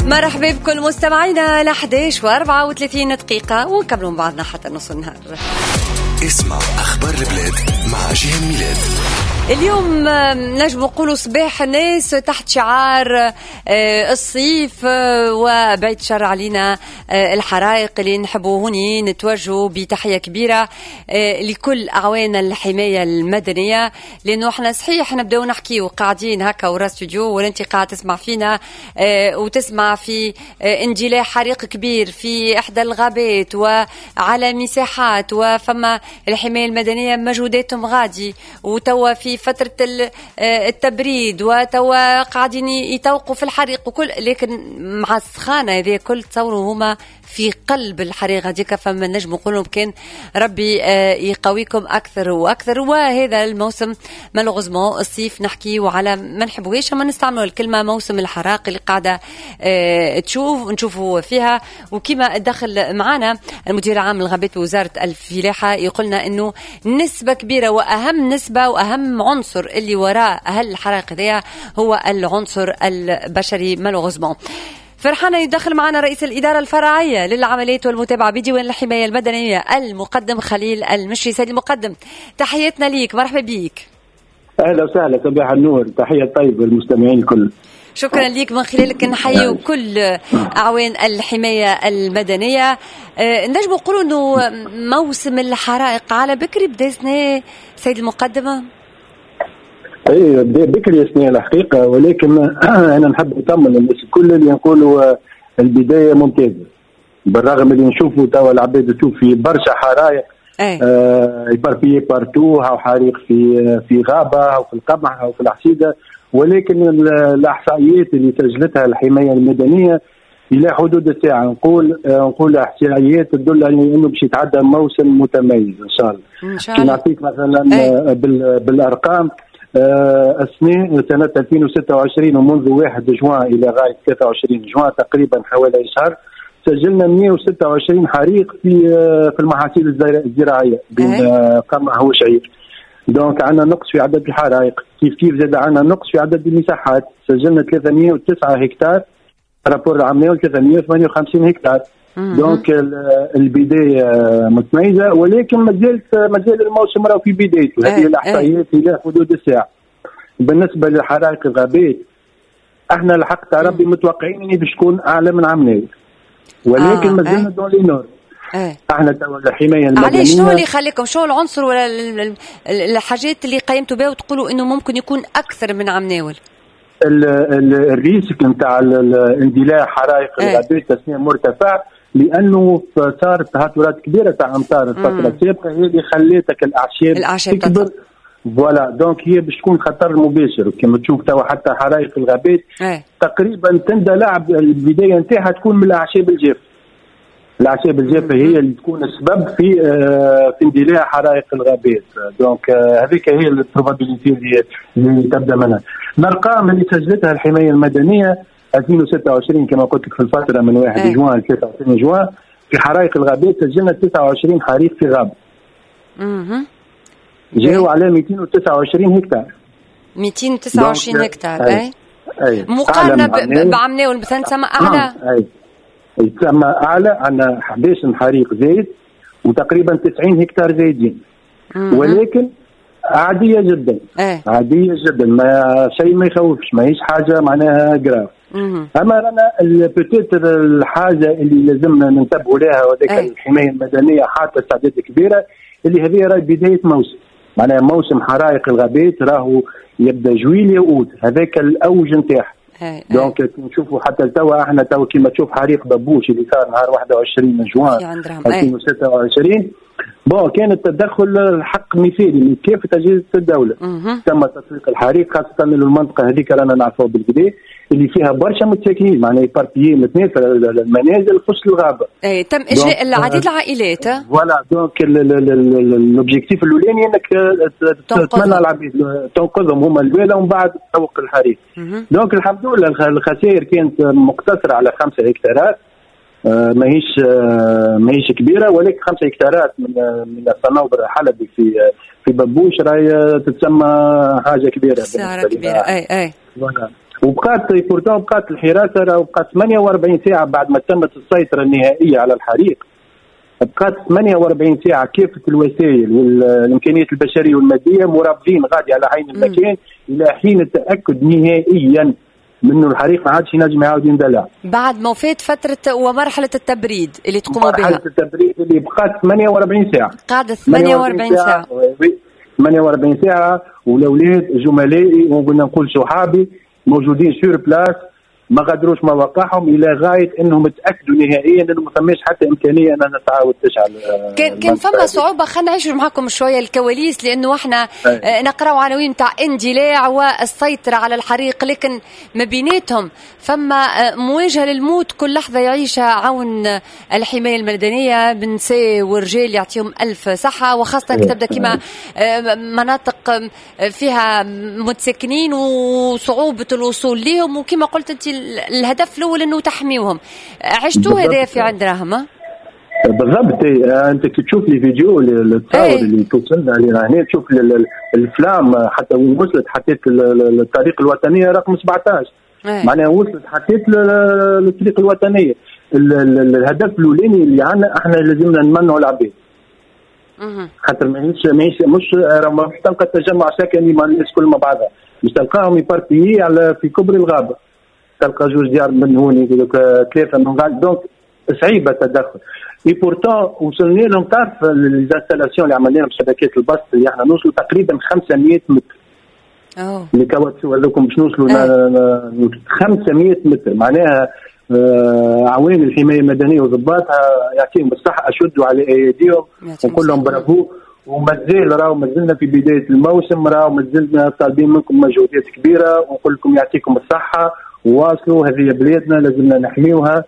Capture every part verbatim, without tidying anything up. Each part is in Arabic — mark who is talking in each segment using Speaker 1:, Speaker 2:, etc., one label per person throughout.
Speaker 1: مرحبا بكل مستمعينا ل إحدى عشر وأربعة وثلاثين دقيقة ونكملوا بعضنا حتى نص النهار.
Speaker 2: اسمع أخبار البلاد مع جيهان ميلاد.
Speaker 1: اليوم نجم نقولوا صباح الناس تحت شعار الصيف، وبعيد شر علينا الحرائق اللي نحبوا هوني نتوجهوا بتحية كبيرة لكل أعوان الحماية المدنية، لأنه احنا صحيح نبدأ نحكي وقاعدين هكا ورا استوديو ولا انت قاعد تسمع فينا وتسمع في اندلاع حريق كبير في إحدى الغابات وعلى مساحات، وفما الحماية المدنية مجهوداتهم غادي وتوا في فترة التبريد وتوا قاعدين يتوقوا في الحريق وكل، لكن مع السخانة هذه كل تصوروا هما في قلب الحريق هذيك، فما نجم نقولهم كان ربي يقويكم أكثر وأكثر. وهذا الموسم مالوغوزمون الصيف نحكي وعلى ما نحبوهاش ما نستعملوا الكلمة موسم الحرائق اللي قاعدة تشوف نشوفوا فيها. وكما دخل معنا المدير العام للغابات بوزارة الفلاحة يقولنا إنه نسبة كبيرة وأهم نسبة وأهم عنصر اللي وراء هالحرائق ذي هو العنصر البشري مالوغوزمون. فرحانة يدخل معنا رئيس الإدارة الفرعية للعمليات والمتابعة بديوان الحماية المدنية المقدم خليل المشري. سيد المقدم تحياتنا ليك، مرحبا بيك.
Speaker 3: أهلا وسهلا، صباح النور، تحية طيبة للمستمعين الكل.
Speaker 1: شكرا ليك، من خلالك نحيي كل أعوان الحماية المدنية. أه نجم نقولوا أنه موسم الحرائق على بكري بدا سنة سيد المقدمة؟
Speaker 3: اي بكري سنة الحقيقة، ولكن أنا نحب نطمن الناس الكل اللي نقولوا البداية ممتازة، بالرغم اللي نشوفوا توا العباد تشوف في برشا حرائق يباربيي بارتو، أو حريق في في غابة أو في القمح أو في الحسيدة، ولكن الإحصائيات اللي سجلتها الحماية المدنية إلى حدود الساعة نقول نقول إحصائيات تدل على إنه باش يتعدى موسم متميز إن شاء الله. إن شاء الله. نعطيك مثلا بالأرقام، السنة سنة ألفين وستة وعشرين ومنذ واحد جوان إلى غاية ثلاثة وعشرين جوان تقريبا حوالي شهر سجلنا مئة وستة وعشرين حريق في في المحاصيل الزراعية بين قمح وشعير. دونك عندنا نقص في عدد الحرائق، كيف كيف زاد عندنا نقص في عدد المساحات، سجلنا ثلاثمئة وتسعة هكتار رابور العام ثلاثمئة وثمانية وخمسين هكتار. دونك البداية متميزة، ولكن ما زالت ما زال الموسم راه في بدايته. هذه الإحصائيات إلى حدود الساعة. بالنسبة لحرائق الغابات احنا الحق تاع ربي متوقعين اني باش تكون اعلى من عام، ولكن ما زلنا دون لي نور.
Speaker 1: ايه.
Speaker 3: احنا توا الحمايه المدنيه
Speaker 1: علاش شنو اللي يخليكم، شنو العنصر ولا الحاجات اللي قيمتوا بها وتقولوا انه ممكن يكون اكثر من عام ناول؟
Speaker 3: الريسك نتاع اندلاع حرائق الغابات تسمية مرتفع، لانه صارت تهاترات كبيره تاع امطار الفتره السابقه هي اللي خلاتك الاعشاب,
Speaker 1: الأعشاب
Speaker 3: تكبر. فوالا دونك هي باش تكون خطر مباشر كما تشوف توا حتى حرائق الغابات
Speaker 1: ايه.
Speaker 3: تقريبا تندلع البدايه نتاعها تكون من الاعشاب الجافه. الاعشاب الجافه هي اللي تكون السبب في آه في اندلاع حرائق الغابات. دونك آه هذيك هي البروبابيليتي اللي, اللي تبدا منها. الارقام اللي سجلتها الحمايه المدنيه ألفين وستة وعشرين كما قلت لك في الفتره من واحد
Speaker 1: ايه.
Speaker 3: جوان ل ثلاثة وعشرين جوان في حرائق الغابات سجلنا تسعة وعشرين حريق في غابه.
Speaker 1: اها
Speaker 3: جاوا على مئتين وتسعة وعشرين هكتار.
Speaker 1: مئتين وتسعة وعشرين هكتار اي
Speaker 3: اي
Speaker 1: مقارنه بعام ناول مثلا تسمى اعلى.
Speaker 3: اي يتسمى اعلى، عندنا أحد عشر حريق زايد وتقريبا تسعين هكتار زايدين، ولكن عاديه جدا.
Speaker 1: ايه.
Speaker 3: عاديه جدا، ما شيء ما يخوفش، ما هيش حاجه معناها جراف. اما رانا بوتيتر الحاجه اللي لازمنا ننتبهوا لها وذاك
Speaker 1: ايه.
Speaker 3: الحمايه المدنيه حاطه استعداد كبيره اللي هذه راهي بدايه موسم، معناها موسم حرائق الغابات راهو يبدا جويلية واوت، هذاك الاوج نتاعها. دونك نشوفوا حتى توا احنا توا كيما تشوف حريق بابوش اللي صار نهار واحد وعشرين جوان ألفين وستة وعشرين بون كان التدخل الحق مثالي من كافه اجهزه الدوله. تم تطبيق الحريق خاصه المنطقه هذيك رانا نعرفوها بالكدا اللي فيها برشا متساكنين، معناها بارتيي متناثر المنازل خص الغابه.
Speaker 1: اي تم اجلاء العديد العائلات.
Speaker 3: فوالا دونك الاوبجيكتيف الاولاني انك تتمنى العباد تنقذهم هما الباله ومن بعد تسوق الحريق. دونك الحمد لله الخسائر كانت مقتصره على خمسة هكتارات، آه ماهيش آه ماهيش كبيره، ولكن خمسة هكتارات من من الصنوبر الحلبي في في بابوش راهي تتسمى حاجه كبيره.
Speaker 1: سعرة كبيره. اي اي
Speaker 3: وبقات بورتون بقات الحراسه راه بقات ثمانية وأربعين ساعه بعد ما تمت السيطره النهائيه على الحريق، بقات ثمانية وأربعين ساعه كافه الوسائل والامكانيات البشريه والماديه مرابطين غادي على عين المكان الى حين التاكد نهائيا منه الحريق ما عادش ينجم يعاود يندلع.
Speaker 1: بعد ما فات فتره ومرحله التبريد اللي تقوموا بها.
Speaker 3: مرحله التبريد اللي بقات ثمانية وأربعين ساعه.
Speaker 1: قاعده ثمانية وأربعين ساعه.
Speaker 3: ثمانية وأربعين ساعه والاولاد زملائي وقلنا نقول صحابي موجودين سور بلاس ما قدروش مواقعهم الى غايه انهم تاكدوا نهائيا انه ما فماش حتى امكانيه انها تعاود تشعل.
Speaker 1: كان كان فما صعوبه. خلينا نعيشوا معكم شويه الكواليس لانه احنا نقراو عناوين تاع اندلاع والسيطره على الحريق، لكن ما بيناتهم فما مواجهه للموت كل لحظه يعيشها عون الحمايه المدنيه بنساء ورجال يعطيهم الف صحه، وخاصه كتبدا كما مناطق فيها متسكنين وصعوبه الوصول لهم، وكما قلت انت الهدف الاول انه تحميوهم. عشتوا هذا في عند راهم؟
Speaker 3: بالضبط. انت كي تشوف لي فيديو التصاور ايه. اللي توصلنا علينا هنا تشوف الافلام حتى وين وصلت، حطيت الطريق الوطنيه رقم سبعطاش ايه. معناها وصلت حطيت للطريق الوطنيه. الهدف الاولاني اللي عندنا احنا لازمنا نمنعوا العباد، خاطر ماهيش ماهيش مش مش تلقى تجمع سكني مع الناس كل مع بعضها، مش تلقاهم يبارتيي على في كبر الغابه، تلقى جوج ديار من هوني ثلاثه من غاد، دونك صعيبه التدخل. اي بورتون وصلنا لهم، تعرف الانستالاسيون اللي عملناها بشبكات البسط اللي احنا نوصلوا تقريبا خمسمية متر. اه اللي كواتسو لكم باش نوصلوا اه. خمسمية متر، معناها آه عوين الحمايه المدنيه وضباطها يعطيهم الصحه اشدوا على ايديهم ونقول لهم برافو. ومازال راهو مازلنا في بدايه الموسم، راهو مازلنا طالبين منكم مجهودات كبيره ونقول لكم يعطيكم الصحه وواصلوا، هذه بلادنا لازمنا نحميوها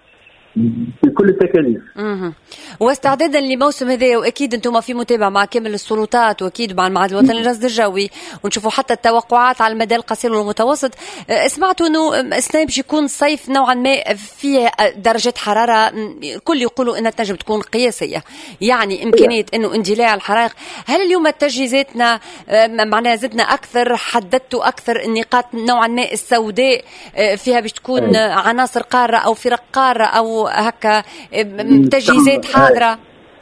Speaker 3: بكل التكاليف.
Speaker 1: اها واستعدادا لموسم هذا، واكيد انتم في متابعه مع كامل السلطات واكيد مع المعهد الوطني للرصد الجوي، ونشوفوا حتى التوقعات على المدى القصير والمتوسط. سمعتوا انه السنه باش يكون صيف نوعا ما فيه درجه حراره الكل يقولوا انها تنجم تكون قياسيه، يعني امكانيه انه اندلاع الحرائق. هل اليوم تجهيزاتنا معناها زدنا اكثر، حددتوا اكثر النقاط نوعا ما السوداء فيها باش تكون عناصر قاره او فرق قاره او هكا تجهيزات حاضره؟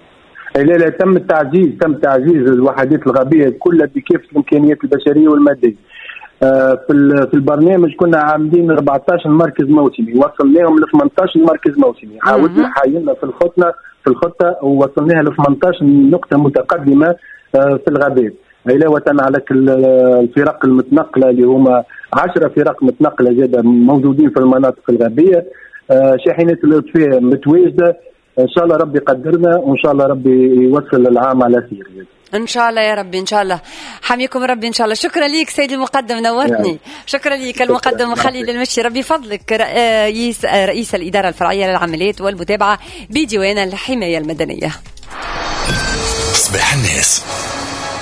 Speaker 3: لا لا تم التعزيز تم تعزيز الوحدات الغابيه كلها بكافه الامكانيات البشريه والماديه. آه في في البرنامج كنا عاملين أربعطاش مركز موسمي، وصلناهم ل ثمنطاش مركز موسمي، حاولنا حاولنا في الخطه في الخطه ووصلناها ل ثمنطاش نقطه متقدمه آه في الغابات، علاوه على الفرق المتنقله اللي هما عشرة فرق متنقله زاده موجودين في المناطق الغابيه. آه شاحنات الاطفاء متواجده، ان شاء الله ربي يقدرنا وان شاء الله ربي يوصل العام على خير
Speaker 1: ان شاء الله يا ربي. ان شاء الله حميكم ربي ان شاء الله. شكرا ليك سيدي المقدم، نورتني يعني. شكرا ليك المقدم خليل المشي، ربي فضلك، رئيس رئيس الاداره الفرعيه للعمليات والمتابعه بديوان الحمايه المدنيه.
Speaker 2: صباح الناس.